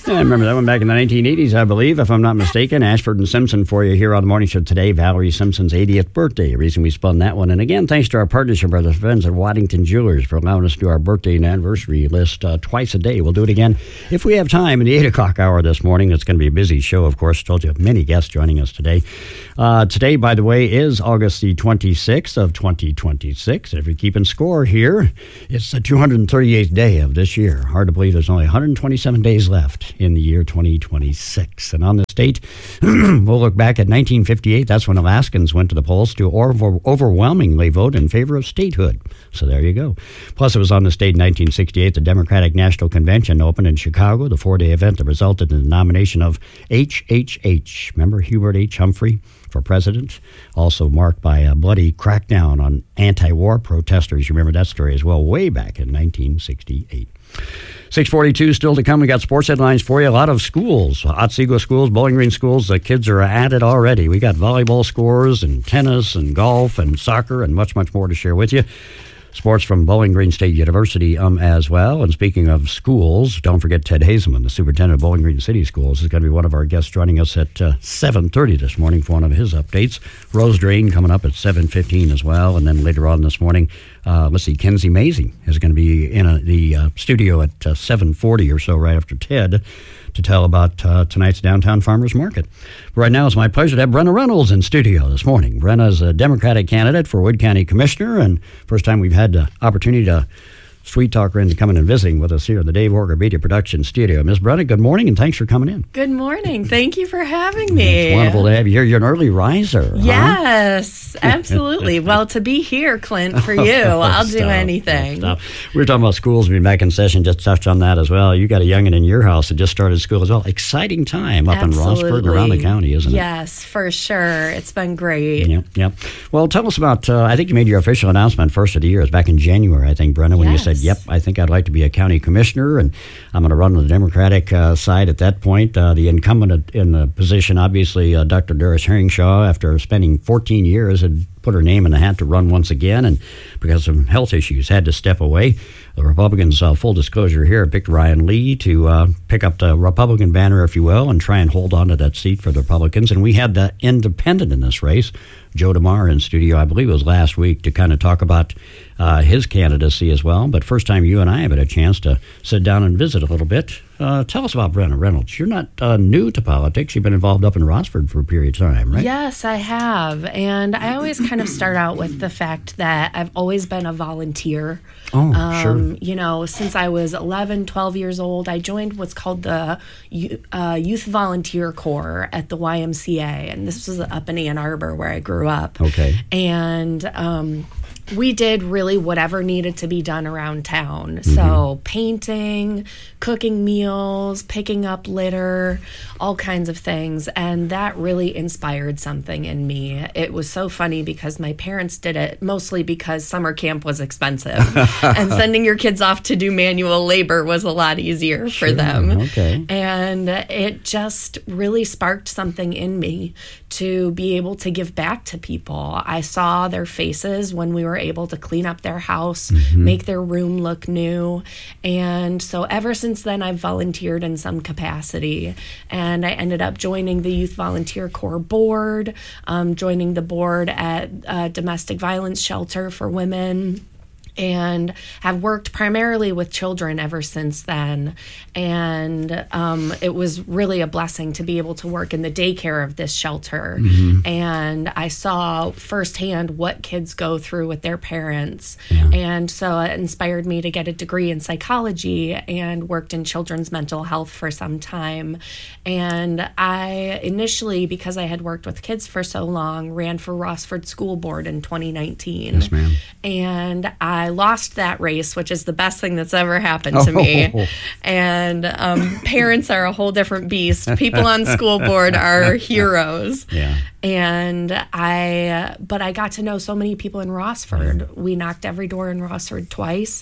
I remember that one back in the 1980s, I believe, if I'm not mistaken. Ashford and Simpson for you here on the morning show today. Valerie Simpson's 80th birthday. The reason we spun that one. And again, thanks to our partnership with our friends at Waddington Jewelers for allowing us to do our birthday and anniversary list twice a day. We'll do it again if we have time in the 8 o'clock hour this morning. It's going to be a busy show, of course. Told you, many guests joining us today. Today, by the way, is August the 26th of 2026. And if you're keeping score here, it's the 238th day of this year. Hard to believe there's only 127 days left in the year 2026. And on this date, we'll look back at 1958. That's when Alaskans went to the polls to overwhelmingly vote in favor of statehood. So there you go. Plus, it was on this date in 1968 the Democratic National Convention opened in Chicago, the four-day event that resulted in the nomination of H.H.H. Remember Hubert H. Humphrey for president? Also marked by a bloody crackdown on anti-war protesters. You remember that story as well, way back in 1968. 6:42 still to come. We got sports headlines for you. A lot of schools, Otsego schools, Bowling Green schools. The kids are at it already. We got volleyball scores and tennis and golf and soccer and much, much more to share with you. Sports from Bowling Green State University as well. And speaking of schools, don't forget Ted Hazelman, the superintendent of Bowling Green City Schools, is going to be one of our guests joining us at 7:30 this morning for one of his updates. Rose Drain coming up at 7:15 as well. And then later on this morning, Kenzie Mazey is going to be in the studio at 7:40 or so, right after Ted, to tell about tonight's Downtown Farmers Market. Right now, it's my pleasure to have Brenna Reynolds in studio this morning. Brenna is a Democratic candidate for Wood County Commissioner, and first time we've had the opportunity to sweet talk her into coming and visiting with us here in the Dave Horger Media Production Studio. Ms. Brenna, good morning, and thanks for coming in. Good morning. Thank you for having me. It's wonderful to have you here. You're an early riser, Yes, absolutely. Well, to be here, Clint, for you, I'll do anything. We were talking about schools being back in session, just touched on that as well. You got a youngin' in your house that just started school as well. Exciting time up in Rossford and around the county, isn't it? Yes, for sure. It's been great. Yep. Well, tell us about, I think you made your official announcement first of the year. It was back in January, I think, Brenna, when you said, yep, I think I'd like to be a county commissioner, and I'm going to run on the Democratic side at that point. The incumbent in the position, obviously, Dr. Doris Herringshaw, after spending 14 years, had put her name in the hat to run once again, and because of health issues, had to step away. The Republicans, full disclosure here, picked Ryan Lee to pick up the Republican banner, if you will, and try and hold on to that seat for the Republicans. And we had the independent in this race, Joe DeMar, in studio, I believe it was last week, to kind of talk about his candidacy as well. But first time you and I have had a chance to sit down and visit a little bit. Tell us about Brenna Reynolds. You're not new to politics. You've been involved up in Rossford for a period of time, right? Yes, I have. And I always kind of start out with the fact that I've always been a volunteer. Oh, sure. You know, since I was 11, 12 years old, I joined what's called the Youth Volunteer Corps at the YMCA. And this was up in Ann Arbor where I grew up. Okay. And we did really whatever needed to be done around town. So painting, cooking meals, picking up litter, all kinds of things. And that really inspired something in me. It was so funny because my parents did it mostly because summer camp was expensive. And sending your kids off to do manual labor was a lot easier for them. Okay. And it just really sparked something in me to be able to give back to people. I saw their faces when we were able to clean up their house, make their room look new. And so ever since then, I've volunteered in some capacity. And I ended up joining the Youth Volunteer Corps board, joining the board at a domestic violence shelter for women, and have worked primarily with children ever since then. And it was really a blessing to be able to work in the daycare of this shelter. And I saw firsthand what kids go through with their parents. And so it inspired me to get a degree in psychology and worked in children's mental health for some time. And I initially, because I had worked with kids for so long, ran for Rossford School Board in 2019. Yes, ma'am. And I lost that race, which is the best thing that's ever happened to me. And parents are a whole different beast. People on school board are heroes. And I got to know so many people in Rossford. We knocked every door in Rossford twice,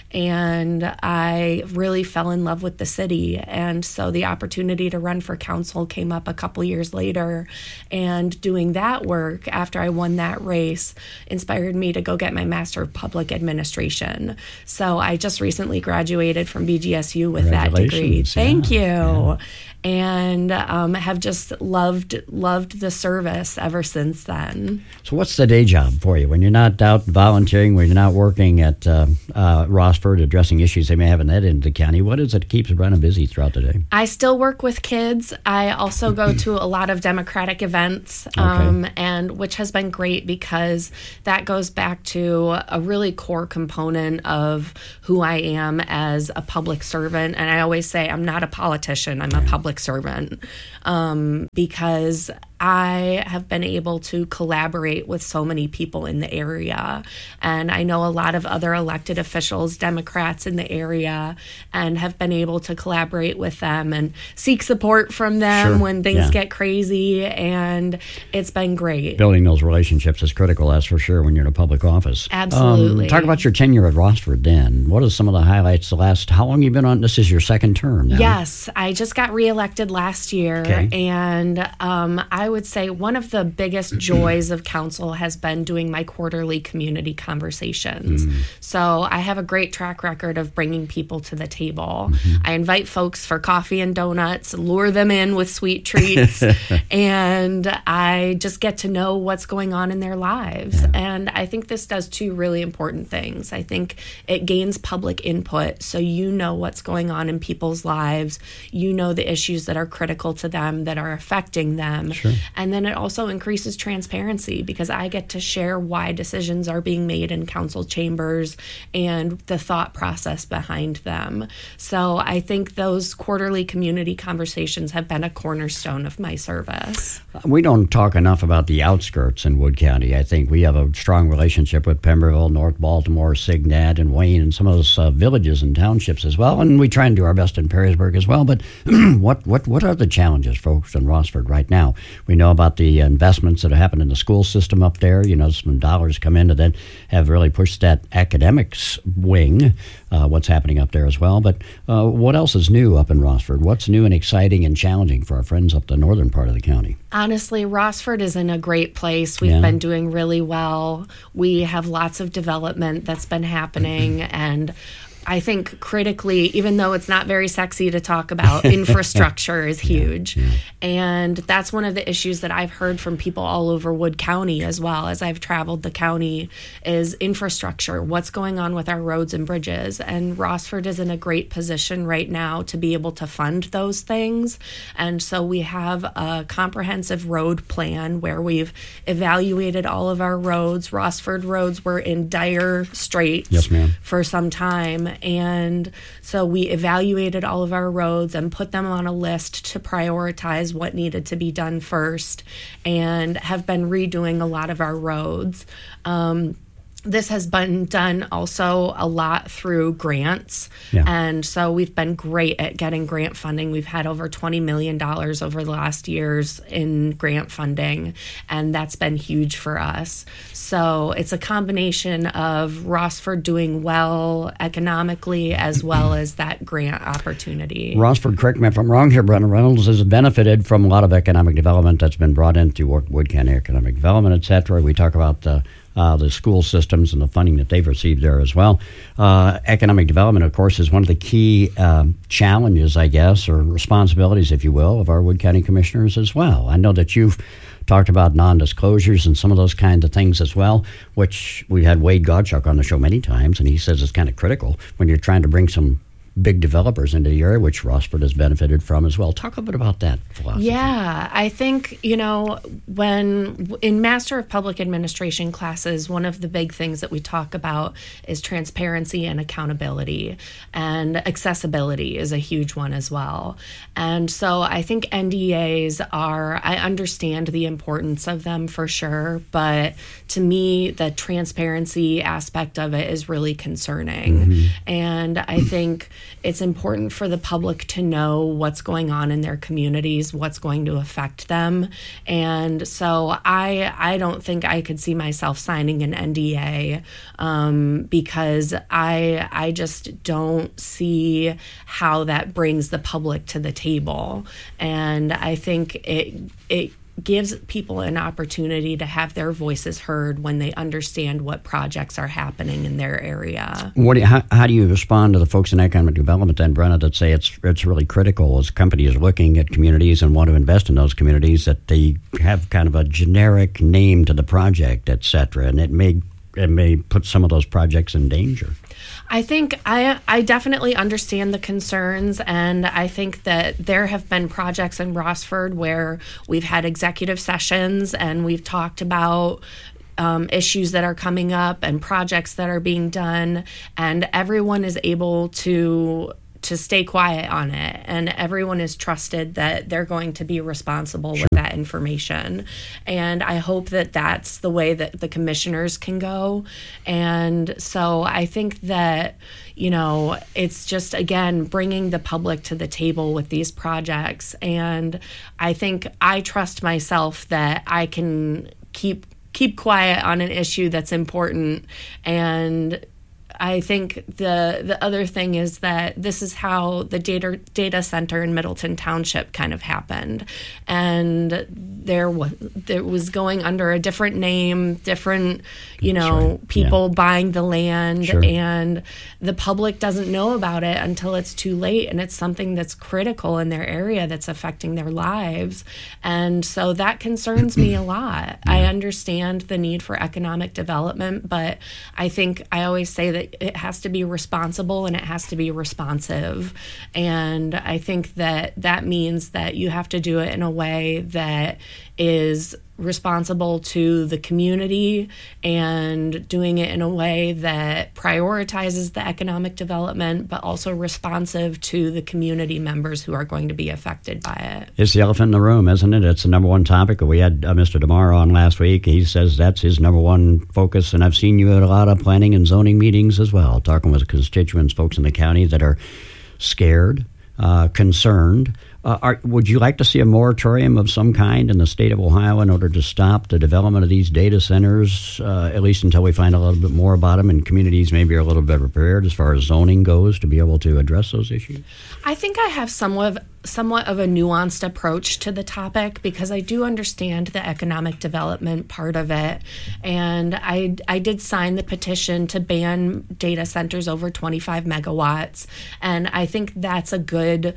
and I really fell in love with the city. And so the opportunity to run for council came up a couple years later, and doing that work after I won that race inspired me to go get my Master of Public Administration. So I just recently graduated from BGSU with that degree. Thank you. Yeah. And have just loved the service ever since then. So what's the day job for you when you're not out volunteering, when you're not working at Rossford addressing issues they may have in that end of the county? What is it that keeps running busy throughout the day? I still work with kids. I also go to a lot of Democratic events, and which has been great because that goes back to a really core component of who I am as a public servant. And I always say I'm not a politician, I'm a public servant, because I have been able to collaborate with so many people in the area. And I know a lot of other elected officials, Democrats in the area, and have been able to collaborate with them and seek support from them when things get crazy. And it's been great. Building those relationships is critical, that's for sure, when you're in a public office. Absolutely. Talk about your tenure at Rossford then. What are some of the highlights how long have you been on? This is your second term now. Yes, I just got reelected last year. And I would say one of the biggest joys of council has been doing my quarterly community conversations. So I have a great track record of bringing people to the table. I invite folks for coffee and donuts, lure them in with sweet treats, and I just get to know what's going on in their lives. And I think this does two really important things. I think it gains public input, so you know what's going on in people's lives, you know the issues that are critical to them, that are affecting them. And then it also increases transparency because I get to share why decisions are being made in council chambers and the thought process behind them. So I think those quarterly community conversations have been a cornerstone of my service. We don't talk enough about the outskirts in Wood County. I think we have a strong relationship with Pemberville, North Baltimore, Signat, and Wayne, and some of those villages and townships as well. And we try and do our best in Perrysburg as well. But what are the challenges, folks, in Rossford right now? We know about the investments that have happened in the school system up there. You know, some dollars come in to then have really pushed that academics wing, what's happening up there as well. But what else is new up in Rossford? What's new and exciting and challenging for our friends up the northern part of the county? Honestly, Rossford is in a great place. We've been doing really well. We have lots of development that's been happening, and I think critically, even though it's not very sexy to talk about, infrastructure is huge. And that's one of the issues that I've heard from people all over Wood County as well as I've traveled the county is infrastructure. What's going on with our roads and bridges? And Rossford is in a great position right now to be able to fund those things. And so we have a comprehensive road plan where we've evaluated all of our roads. Rossford roads were in dire straits for some time. And so we evaluated all of our roads and put them on a list to prioritize what needed to be done first, and have been redoing a lot of our roads. This has been done also a lot through grants. And so we've been great at getting grant funding. We've had over $20 million over the last years in grant funding, and that's been huge for us. So it's a combination of Rossford doing well economically as well as that grant opportunity. Rossford, correct me if I'm wrong here, Brenna Reynolds, has benefited from a lot of economic development that's been brought into Wood County Economic Development, et cetera. We talk about the school systems and the funding that they've received there as well. Economic development, of course, is one of the key challenges, I guess, or responsibilities, if you will, of our Wood County commissioners as well. I know that you've talked about non-disclosures and some of those kinds of things as well, which we had Wade Gottschalk on the show many times, and he says it's kind of critical when you're trying to bring some big developers into the area, which Rossford has benefited from as well. Talk a bit about that philosophy. Yeah, I think, when in Master of Public Administration classes, one of the big things that we talk about is transparency and accountability, and accessibility is a huge one as well. And so I think NDAs I understand the importance of them for sure, but to me, the transparency aspect of it is really concerning. And I think it's important for the public to know what's going on in their communities, what's going to affect them. And so I don't think I could see myself signing an NDA because I just don't see how that brings the public to the table. And I think it gives people an opportunity to have their voices heard when they understand what projects are happening in their area. How do you respond to the folks in economic development then, Brenna, that say it's really critical as companies are looking at communities and want to invest in those communities that they have kind of a generic name to the project, et cetera, and it may put some of those projects in danger? I think I definitely understand the concerns, and I think that there have been projects in Rossford where we've had executive sessions and we've talked about issues that are coming up and projects that are being done, and everyone is able to stay quiet on it, and everyone is trusted that they're going to be responsible with that information. And I hope that that's the way that the commissioners can go. And so I think that, it's just, again, bringing the public to the table with these projects. And I think I trust myself that I can keep quiet on an issue that's important. And I think the other thing is that this is how the data center in Middleton Township kind of happened, and there was going under a different name, different people buying the land, and the public doesn't know about it until it's too late, and it's something that's critical in their area that's affecting their lives, and so that concerns me a lot. I understand the need for economic development, but I think I always say that it has to be responsible and it has to be responsive. And I think that means that you have to do it in a way that is responsible to the community and doing it in a way that prioritizes the economic development, but also responsive to the community members who are going to be affected by it. It's the elephant in the room, isn't it? It's the number one topic. We had Mr. DeMar on last week. He says that's his number one focus, and I've seen you at a lot of planning and zoning meetings as well, talking with constituents, folks in the county that are scared, concerned. Would you like to see a moratorium of some kind in the state of Ohio in order to stop the development of these data centers, at least until we find a little bit more about them and communities maybe are a little bit prepared as far as zoning goes to be able to address those issues? I think I have somewhat of a nuanced approach to the topic because I do understand the economic development part of it. And I did sign the petition to ban data centers over 25 megawatts. And I think that's a good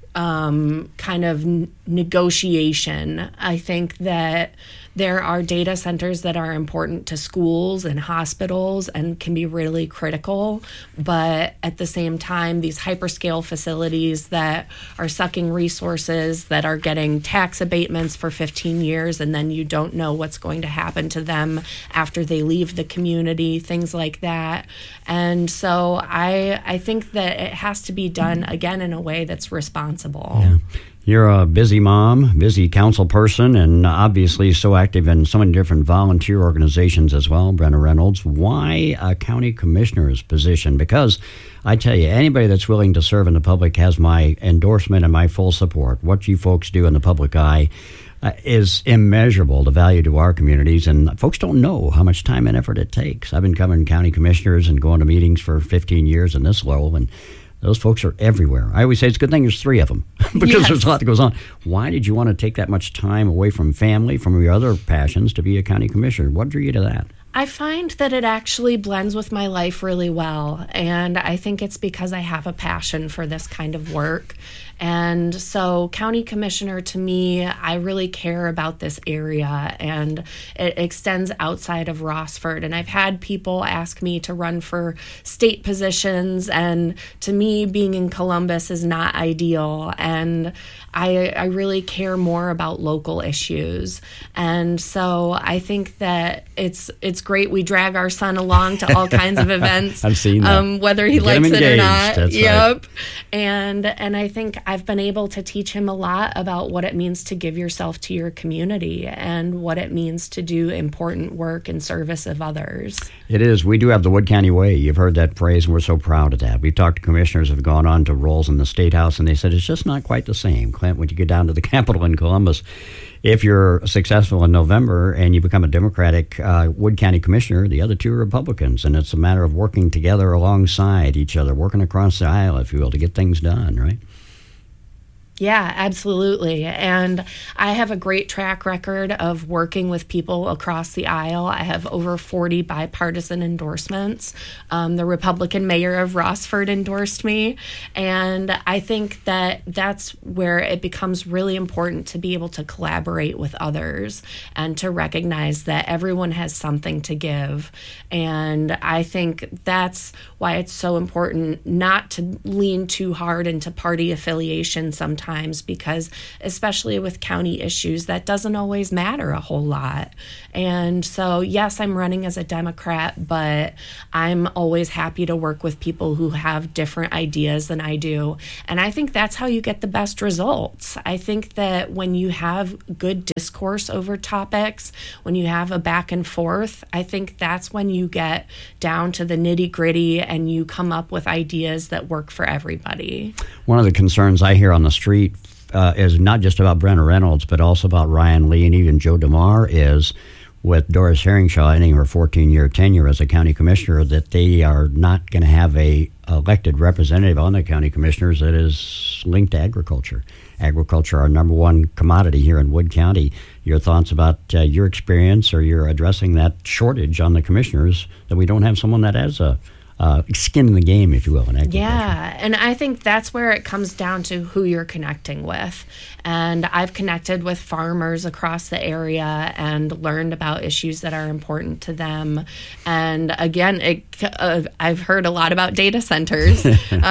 kind of negotiation. I think that there are data centers that are important to schools and hospitals and can be really critical, but at the same time, these hyperscale facilities that are sucking resources, that are getting tax abatements for 15 years, and then you don't know what's going to happen to them after they leave the community, things like that. And so I think that it has to be done, again, in a way that's responsible. Yeah. You're a busy mom, busy council person, and obviously so active in so many different volunteer organizations as well, Brenna Reynolds. Why a county commissioner's position? Because I tell you, anybody that's willing to serve in the public has my endorsement and my full support. What you folks do in the public eye is immeasurable, the value to our communities, and folks don't know how much time and effort it takes. I've been covering county commissioners and going to meetings for 15 years in this role, and those folks are everywhere. I always say it's a good thing there's three of them because there's a lot that goes on. Why did you want to take that much time away from family, from your other passions, to be a county commissioner? What drew you to that? I find that it actually blends with my life really well, and I think it's because I have a passion for this kind of work. And so county commissioner, to me, I really care about this area, and it extends outside of Rossford. And I've had people ask me to run for state positions, and to me, being in Columbus is not ideal. And I really care more about local issues. And so I think that it's great. We drag our son along to all kinds of events. I've seen that. Whether he likes it or not. That's yep. Right. And I think I've been able to teach him a lot about what it means to give yourself to your community and what it means to do important work in service of others. It is. We do have the Wood County way. You've heard that phrase, and we're so proud of that. We've talked to commissioners who have gone on to roles in the State House, and they said it's just not quite the same. Clint, when you get down to the Capitol in Columbus, if you're successful in November and you become a Democratic Wood County Commissioner, the other two are Republicans, and it's a matter of working together alongside each other, working across the aisle, if you will, to get things done, right? Yeah, absolutely. And I have a great track record of working with people across the aisle. I have over 40 bipartisan endorsements. The Republican mayor of Rossford endorsed me. And I think that that's where it becomes really important to be able to collaborate with others and to recognize that everyone has something to give. And I think that's why it's so important not to lean too hard into party affiliation sometimes, because especially with county issues, that doesn't always matter a whole lot. And so, yes, I'm running as a Democrat, but I'm always happy to work with people who have different ideas than I do. And I think that's how you get the best results. I think that when you have good discourse over topics, when you have a back and forth, I think that's when you get down to the nitty gritty and you come up with ideas that work for everybody. One of the concerns I hear on the street is not just about Brenna Reynolds, but also about Ryan Lee and even Joe DeMar, is with Doris Herringshaw ending her 14-year tenure as a county commissioner, that they are not going to have a elected representative on the county commissioners that is linked to agriculture. Agriculture, our number one commodity here in Wood County. Your thoughts about your experience, or you're addressing that shortage on the commissioners, that we don't have someone that has a skin in the game, if you will, in agriculture. Yeah, and I think that's where it comes down to who you're connecting with. And I've connected with farmers across the area and learned about issues that are important to them. And again, I've heard a lot about data centers,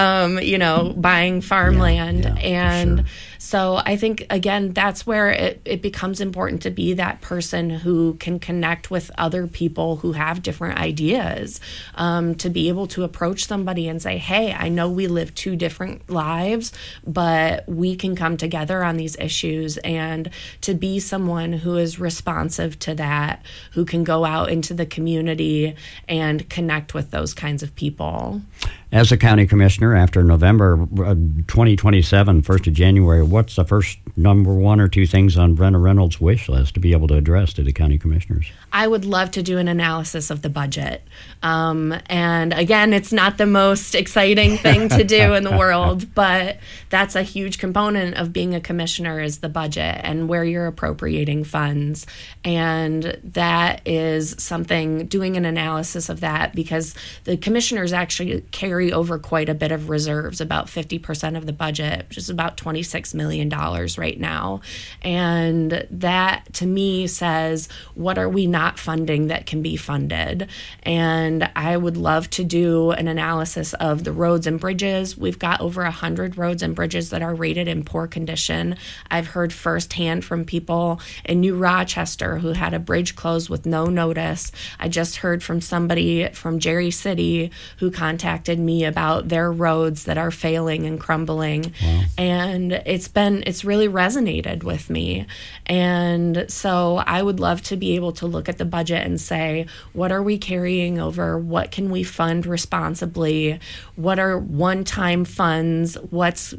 buying farmland. Yeah, and sure. So I think, again, that's where it becomes important to be that person who can connect with other people who have different ideas, to be able to approach somebody and say, hey, I know we live two different lives, but we can come together on these issues, and to be someone who is responsive to that, who can go out into the community and connect with those kinds of people. As a county commissioner, after November 2027, 1st of January, what's the first number one or two things on Brenna Reynolds' wish list to be able to address to the county commissioners? I would love to do an analysis of the budget. And again, it's not the most exciting thing to do in the world, but that's a huge component of being a commissioner, is the budget and where you're appropriating funds. And that is something, doing an analysis of that, because the commissioners actually carry over quite a bit of reserves, about 50% of the budget, which is about $26 million right now. And that, to me, says, what are we not funding that can be funded? And I would love to do an analysis of the roads and bridges. We've got over 100 roads and bridges that are rated in poor condition. I've heard firsthand from people in New Rochester who had a bridge closed with no notice. I just heard from somebody from Jerry City who contacted me about their roads that are failing and crumbling. Wow. And it's really resonated with me. And so I would love to be able to look at the budget and say, what are we carrying over? What can we fund responsibly? What are one-time funds? What's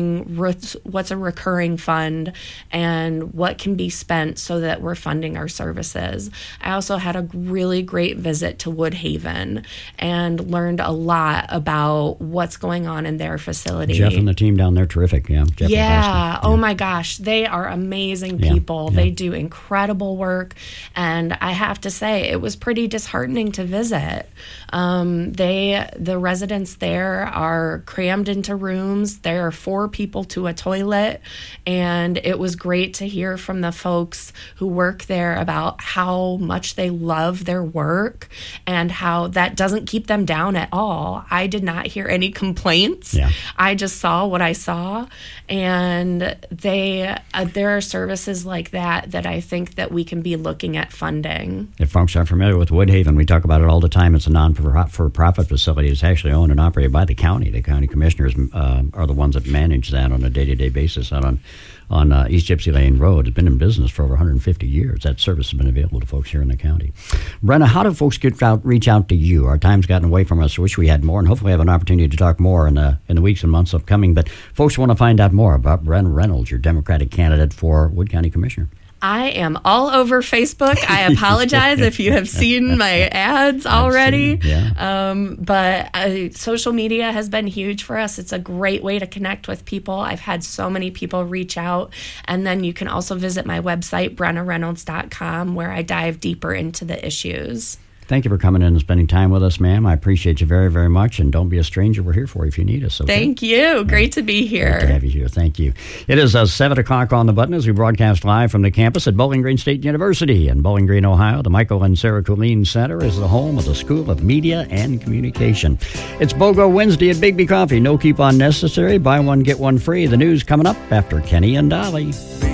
a recurring fund? And what can be spent so that we're funding our services? I also had a really great visit to Woodhaven and learned a lot about what's going on in their facility. Jeff and the team down there, terrific. Yeah. Jeff yeah. Oh my gosh. They are amazing people. Yeah. They do incredible work. And I have to say, it was pretty disheartening to visit. The residents there are crammed into rooms. There are 4 people to a toilet. And it was great to hear from the folks who work there about how much they love their work and how that doesn't keep them down at all. I did not hear any complaints. Yeah. I just saw what I saw, and there are services like that I think that we can be looking at funding. If folks aren't familiar with Woodhaven, we talk about it all the time. It's a non-for-profit facility. It's actually owned and operated by the county. The county commissioners are the ones that manage that on a day-to-day basis out on East Gypsy Lane Road. It's been in business for over 150 years. That service has been available to folks here in the county. Brenna, how do folks reach out to you? Our time's gotten away from us. I wish we had more, and hopefully have an opportunity to talk more in the weeks and months upcoming. But folks want to find out more about Brenna Reynolds, your Democratic candidate for Wood County Commissioner. I am all over Facebook. I apologize if you have seen my ads already. But social media has been huge for us. It's a great way to connect with people. I've had so many people reach out. And then you can also visit my website, BrennaReynolds.com, where I dive deeper into the issues. Thank you for coming in and spending time with us, ma'am. I appreciate you very, very much. And don't be a stranger. We're here for you if you need us. Okay? Thank you. Great to be here. Great to have you here. Thank you. It is 7 o'clock on the button as we broadcast live from the campus at Bowling Green State University in Bowling Green, Ohio. The Michael and Sarah Colleen Center is the home of the School of Media and Communication. It's BOGO Wednesday at Bigby Coffee. No coupon necessary. Buy one, get one free. The news coming up after Kenny and Dolly.